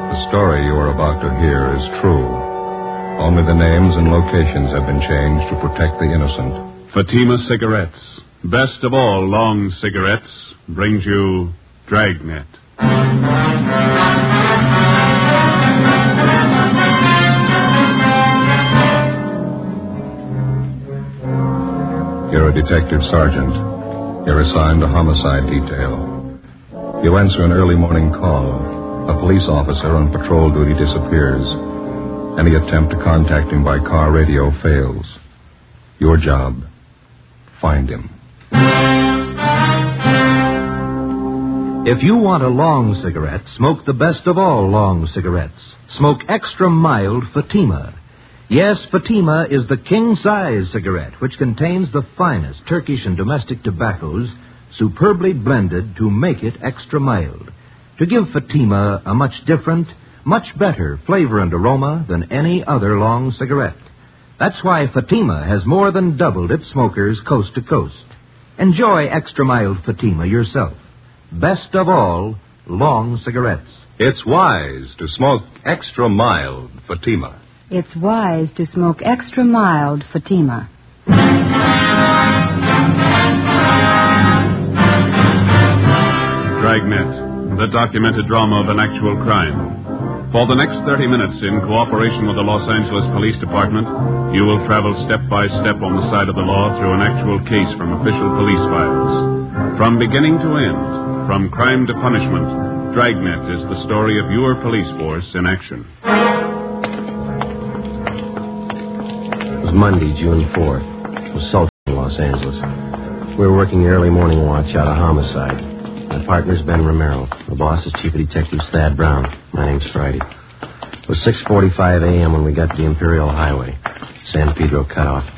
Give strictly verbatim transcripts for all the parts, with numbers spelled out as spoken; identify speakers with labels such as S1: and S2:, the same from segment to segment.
S1: The story you are about to hear is true. Only the names and locations have been changed to protect the innocent.
S2: Fatima Cigarettes, best of all long cigarettes, brings you Dragnet.
S1: You're a detective sergeant. You're assigned to homicide detail. You answer an early morning call. A police officer on patrol duty disappears. Any attempt to contact him by car radio fails. Your job, find him.
S3: If you want a long cigarette, smoke the best of all long cigarettes. Smoke extra mild Fatima. Yes, Fatima is the king-size cigarette, which contains the finest Turkish and domestic tobaccos, superbly blended to make it extra mild, to give Fatima a much different, much better flavor and aroma than any other long cigarette. That's why Fatima has more than doubled its smokers coast to coast. Enjoy extra mild Fatima yourself. Best of all, long cigarettes.
S1: It's wise to smoke extra mild Fatima.
S4: It's wise to smoke extra mild Fatima.
S2: Dragnet, the documented drama of an actual crime. For the next thirty minutes, in cooperation with the Los Angeles Police Department, you will travel step by step on the side of the law through an actual case from official police files. From beginning to end, from crime to punishment, Dragnet is the story of your police force in action.
S5: It was Monday, June fourth. It was sultry in Los Angeles. We were working the early morning watch out of homicide. My partner's Ben Romero. The boss is Chief of Detectives Thad Brown. My name's Friday. It was six forty-five a.m. when we got to the Imperial Highway. San Pedro cut off.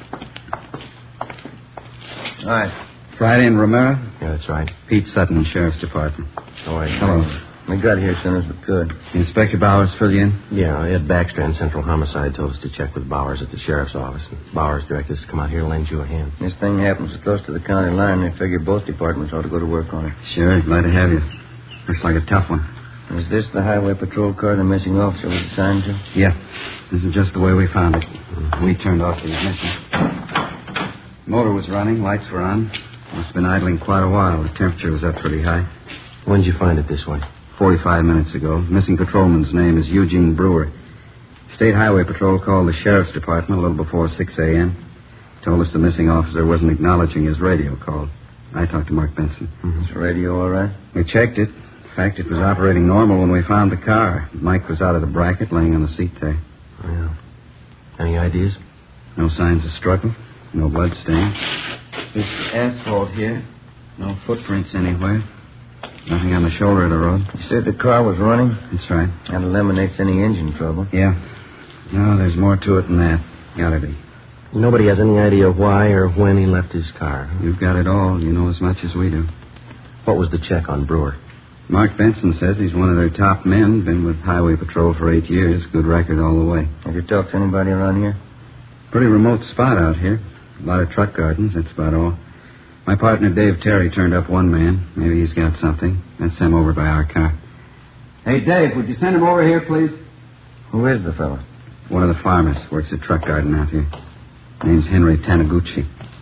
S6: All right. Friday and Romero?
S5: Yeah, that's right.
S6: Pete Sutton, Sheriff's Department.
S5: All right.
S6: Hello.
S7: We got here as soon as we could.
S6: Inspector Bowers fill you in?
S5: Yeah, Ed Baxter and Central Homicide told us to check with Bowers at the sheriff's office. And Bowers directed us to come out here and lend you a hand.
S7: This thing happens so close to the county line, they figure both departments ought to go to work on it.
S6: Sure, glad to have you. Looks like a tough one.
S7: Is this the highway patrol car the missing officer was assigned to?
S6: Yeah. This is just the way we found it. We turned off the ignition. Motor was running, lights were on. Must have been idling quite a while. The temperature was up pretty high.
S5: When did you find it this way?
S6: Forty-five minutes ago. Missing patrolman's name is Eugene Brewer. State Highway Patrol called the Sheriff's Department a little before six a.m. Told us the missing officer wasn't acknowledging his radio call. I talked to Mark Benson.
S7: Mm-hmm. Is the radio all right?
S6: We checked it. In fact, it was operating normal when we found the car. Mike was out of the bracket, laying on the seat there.
S5: Yeah. Any ideas?
S6: No signs of struggle. No blood stain. It's asphalt here. No footprints anywhere. Nothing on the shoulder of the road.
S7: You said the car was running?
S6: That's right.
S7: That eliminates any engine trouble.
S6: Yeah. No, there's more to it than that. Gotta be.
S5: Nobody has any idea why or when he left his car. Huh?
S6: You've got it all. You know as much as we do.
S5: What was the check on Brewer?
S6: Mark Benson says he's one of their top men. Been with Highway Patrol for eight years. Good record all the way.
S7: Have you talked to anybody around here?
S6: Pretty remote spot out here. A lot of truck gardens. That's about all. My partner, Dave Terry, turned up one man. Maybe he's got something. That's him over by our car. Hey, Dave, would you send him over here, please?
S7: Who is the fellow?
S6: One of the farmers. Works at truck garden out here. Name's Henry Taniguchi.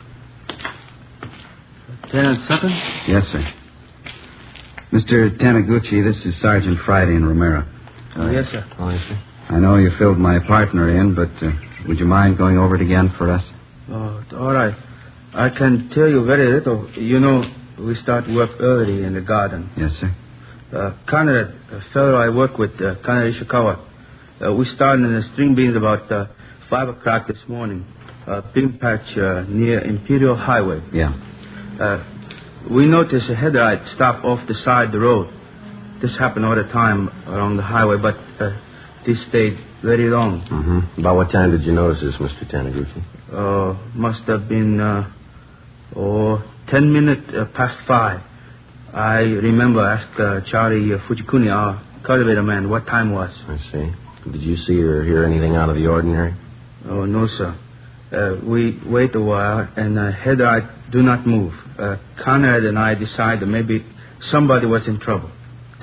S8: Lieutenant Sutton?
S6: Yes, sir. Mister Taniguchi, this is Sergeant Friday in Romero.
S8: Oh, yes, sir.
S5: Oh, yes, sir.
S6: I know you filled my partner in, but uh, would you mind going over it again for us?
S8: Oh, all right. I can tell you very little. You know, we start work early in the garden.
S6: Yes, sir.
S8: Uh, Conrad, a fellow I work with, uh, Conrad Ishikawa, uh, we started in the string beans about uh, five o'clock this morning. Uh, bean patch uh, near Imperial Highway.
S6: Yeah.
S8: Uh, we noticed a headlight stop off the side of the road. This happened all the time along the highway, but uh, this stayed very long.
S5: Mm-hmm. About what time did you notice this, Mister Taniguchi?
S8: Uh, must have been, uh, oh, ten minutes uh, past five. I remember asked uh, Charlie uh, Fujikuni, our cultivator man, what time was.
S5: I see. Did you see or hear anything out of the ordinary?
S8: Oh, no, sir. Uh, we wait a while, and uh, headlight do not move. Uh, Conrad and I decided maybe somebody was in trouble.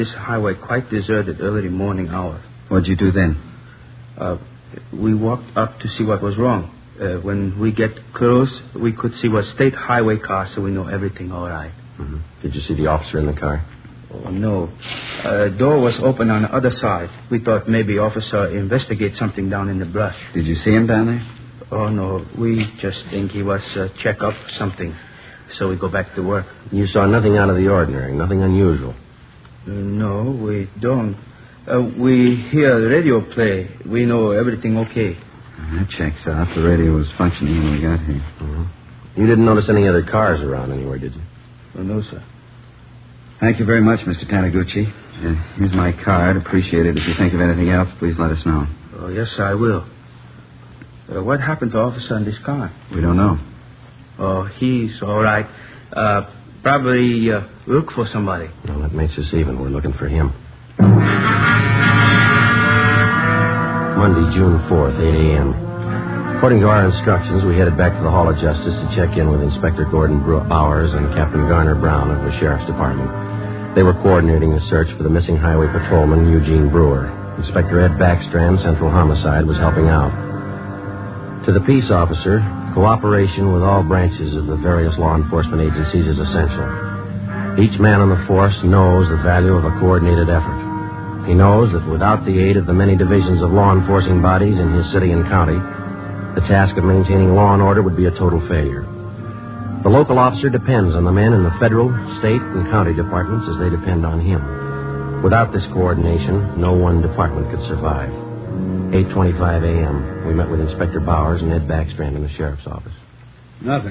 S8: this highway quite deserted early morning hour.
S6: What'd you do then?
S8: Uh, we walked up to see what was wrong. Uh, when we get close, we could see was state highway car, so we know everything all right.
S5: Mm-hmm. Did you see the officer in the car?
S8: Oh, no. Uh, door was open on the other side. We thought maybe officer investigate something down in the brush.
S6: Did you see him down there?
S8: Oh, no. We just think he was uh, check up something. So we go back to work.
S5: You saw nothing out of the ordinary, nothing unusual?
S8: Uh, no, we don't. Uh, we hear the radio play. We know everything okay.
S6: That checks out. The radio was functioning when we got here.
S5: Mm-hmm. You didn't notice any other cars around anywhere, did you?
S8: Oh, no, sir.
S6: Thank you very much, Mister Taniguchi. Uh, here's my card. Appreciate it. If you think of anything else, please let us know.
S8: Oh, yes, I will. Uh, what happened to officer in this car?
S6: We don't know.
S8: Oh, he's all right. Uh, probably uh, look for somebody.
S5: Well, that makes us even. We're looking for him. Monday, June fourth, eight a.m. According to our instructions, we headed back to the Hall of Justice to check in with Inspector Gordon Bowers and Captain Garner Brown of the Sheriff's Department. They were coordinating the search for the missing highway patrolman, Eugene Brewer. Inspector Ed Backstrand, Central Homicide, was helping out. To the peace officer, cooperation with all branches of the various law enforcement agencies is essential. Each man on the force knows the value of a coordinated effort. He knows that without the aid of the many divisions of law enforcing bodies in his city and county, the task of maintaining law and order would be a total failure. The local officer depends on the men in the federal, state, and county departments as they depend on him. Without this coordination, no one department could survive. eight twenty-five a.m., we met with Inspector Bowers and Ed Backstrand in the sheriff's office.
S9: Nothing.